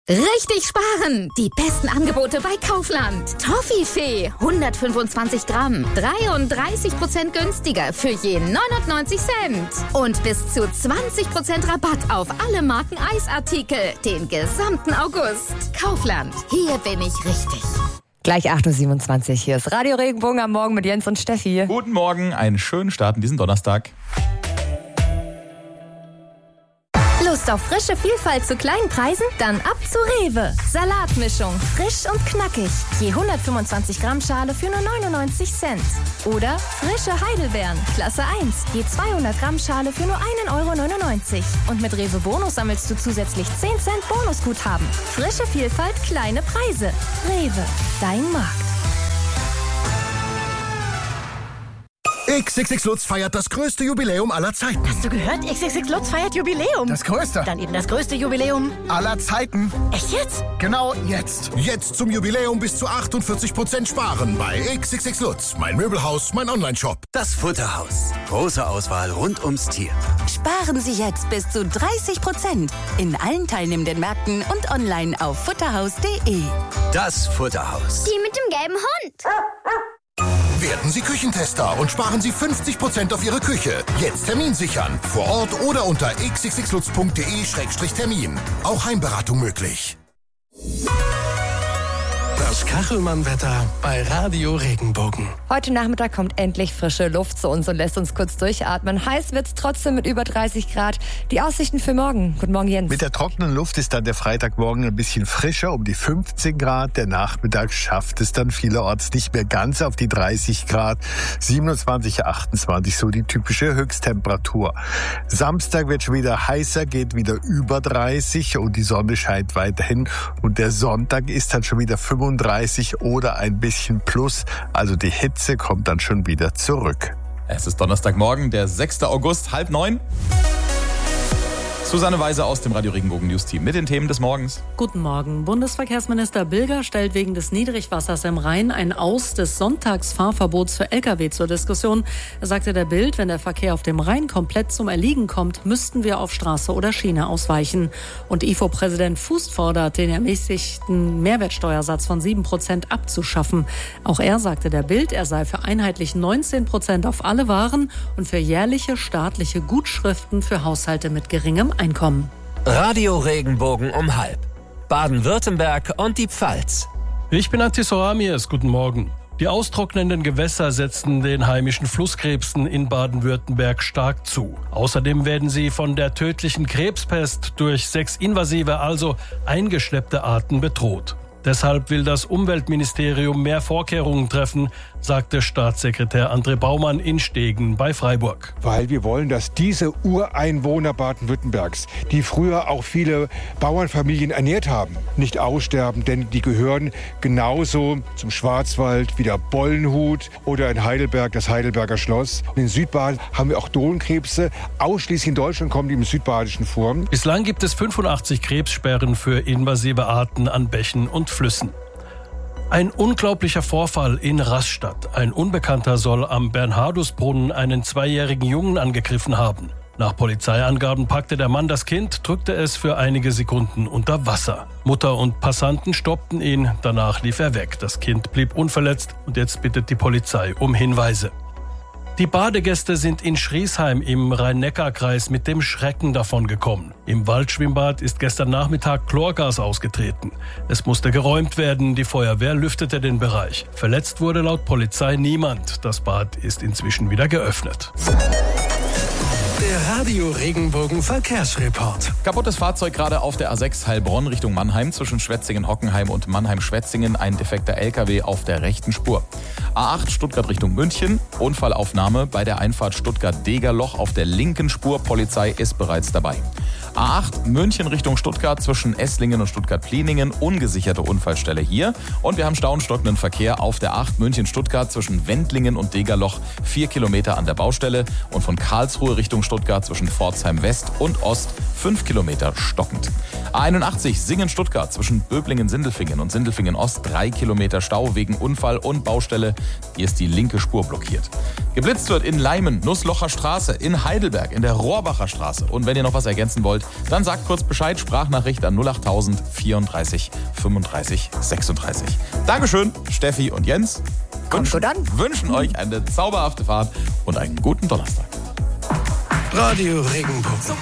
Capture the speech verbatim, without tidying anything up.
Richtig sparen! Die besten Angebote bei Kaufland. Toffifee, hundertfünfundzwanzig Gramm, dreiunddreißig Prozent günstiger für je neunundneunzig Cent. Und bis zu zwanzig Prozent Rabatt auf alle Marken Eisartikel den gesamten August. Kaufland, hier bin ich richtig. Gleich acht Uhr siebenundzwanzig, hier ist Radio Regenbogen am Morgen mit Jens und Steffi. Guten Morgen, einen schönen Start in diesen Donnerstag. Lust auf frische Vielfalt zu kleinen Preisen? Dann ab zu Rewe. Salatmischung, frisch und knackig. Je hundertfünfundzwanzig Gramm Schale für nur neunundneunzig Cent. Oder frische Heidelbeeren, Klasse eins. Je zweihundert Gramm Schale für nur ein Euro neunundneunzig. Und mit Rewe Bonus sammelst du zusätzlich zehn Cent Bonusguthaben. Frische Vielfalt, kleine Preise. Rewe, dein Markt. X X X Lutz feiert das größte Jubiläum aller Zeiten. Hast du gehört? X X X Lutz feiert Jubiläum. Das größte. Dann eben das größte Jubiläum aller Zeiten. Echt jetzt? Genau jetzt. Jetzt zum Jubiläum bis zu achtundvierzig Prozent sparen bei X X X Lutz. Mein Möbelhaus, mein Onlineshop. Das Futterhaus. Große Auswahl rund ums Tier. Sparen Sie jetzt bis zu dreißig Prozent in allen teilnehmenden Märkten und online auf futterhaus punkt de. Das Futterhaus. Die mit dem gelben Hund. Werden Sie Küchentester und sparen Sie fünfzig Prozent auf Ihre Küche. Jetzt Termin sichern. Vor Ort oder unter x x x lutz punkt de Schrägstrich Termin. Auch Heimberatung möglich. Das Kachelmann-Wetter bei Radio Regenbogen. Heute Nachmittag kommt endlich frische Luft zu uns und lässt uns kurz durchatmen. Heiß wird's trotzdem mit über dreißig Grad. Die Aussichten für morgen. Guten Morgen, Jens. Mit der trockenen Luft ist dann der Freitagmorgen ein bisschen frischer, um die fünfzehn Grad. Der Nachmittag schafft es dann vielerorts nicht mehr ganz auf die dreißig Grad. siebenundzwanzig, achtundzwanzig, so die typische Höchsttemperatur. Samstag wird schon wieder heißer, geht wieder über dreißig und die Sonne scheint weiterhin. Und der Sonntag ist dann schon wieder fünfunddreißig oder ein bisschen plus. Also die Hitze kommt dann schon wieder zurück. Es ist Donnerstagmorgen, der sechster August, halb neun. Susanne Weise aus dem Radio Regenbogen News Team mit den Themen des Morgens. Guten Morgen. Bundesverkehrsminister Bilger stellt wegen des Niedrigwassers im Rhein ein Aus des Sonntagsfahrverbots für L K W zur Diskussion. Er sagte der Bild, wenn der Verkehr auf dem Rhein komplett zum Erliegen kommt, müssten wir auf Straße oder Schiene ausweichen. Und I F O-Präsident Fuß fordert, den ermäßigten Mehrwertsteuersatz von sieben Prozent abzuschaffen. Auch er sagte der Bild, er sei für einheitlich neunzehn Prozent auf alle Waren und für jährliche staatliche Gutschriften für Haushalte mit geringem Einkommen. Radio Regenbogen um halb. Baden-Württemberg und die Pfalz. Ich bin Antis Oramies. Guten Morgen. Die austrocknenden Gewässer setzen den heimischen Flusskrebsen in Baden-Württemberg stark zu. Außerdem werden sie von der tödlichen Krebspest durch sechs invasive, also eingeschleppte Arten bedroht. Deshalb will das Umweltministerium mehr Vorkehrungen treffen, sagte Staatssekretär André Baumann in Stegen bei Freiburg. Weil wir wollen, dass diese Ureinwohner Baden-Württembergs, die früher auch viele Bauernfamilien ernährt haben, nicht aussterben, denn die gehören genauso zum Schwarzwald wie der Bollenhut oder in Heidelberg das Heidelberger Schloss. Und in Südbaden haben wir auch Dohlenkrebse. Ausschließlich in Deutschland kommen die im Südbadischen vor. Bislang gibt es fünfundachtzig Krebssperren für invasive Arten an Bächen und Flüssen. Ein unglaublicher Vorfall in Rastatt. Ein Unbekannter soll am Bernhardusbrunnen einen zweijährigen Jungen angegriffen haben. Nach Polizeiangaben packte der Mann das Kind, drückte es für einige Sekunden unter Wasser. Mutter und Passanten stoppten ihn, danach lief er weg. Das Kind blieb unverletzt und jetzt bittet die Polizei um Hinweise. Die Badegäste sind in Schriesheim im Rhein-Neckar-Kreis mit dem Schrecken davongekommen. Im Waldschwimmbad ist gestern Nachmittag Chlorgas ausgetreten. Es musste geräumt werden, die Feuerwehr lüftete den Bereich. Verletzt wurde laut Polizei niemand. Das Bad ist inzwischen wieder geöffnet. Der Radio Regenbogen Verkehrsreport. Kaputtes Fahrzeug gerade auf der A sechs Heilbronn Richtung Mannheim zwischen Schwetzingen-Hockenheim und Mannheim-Schwetzingen. Ein defekter L K W auf der rechten Spur. A acht Stuttgart Richtung München. Unfallaufnahme bei der Einfahrt Stuttgart-Degerloch auf der linken Spur. Polizei ist bereits dabei. A acht München Richtung Stuttgart zwischen Esslingen und Stuttgart-Plieningen. Ungesicherte Unfallstelle hier. Und wir haben stau und stockenden Verkehr auf der acht München-Stuttgart zwischen Wendlingen und Degerloch. Vier Kilometer an der Baustelle. Und von Karlsruhe Richtung Stuttgart zwischen Pforzheim West und Ost fünf Kilometer stockend. A einundachtzig Singen-Stuttgart zwischen Böblingen-Sindelfingen und Sindelfingen-Ost drei Kilometer Stau wegen Unfall und Baustelle. Hier ist die linke Spur blockiert. Geblitzt wird in Leimen, Nusslocher Straße, in Heidelberg, in der Rohrbacher Straße. Und wenn ihr noch was ergänzen wollt, dann sagt kurz Bescheid, Sprachnachricht an null acht tausend vierunddreißig fünfunddreißig sechsunddreißig. Dankeschön, Steffi und Jens. Kommt gut an. Wünschen euch eine zauberhafte Fahrt und einen guten Donnerstag. Radio Regenbogen.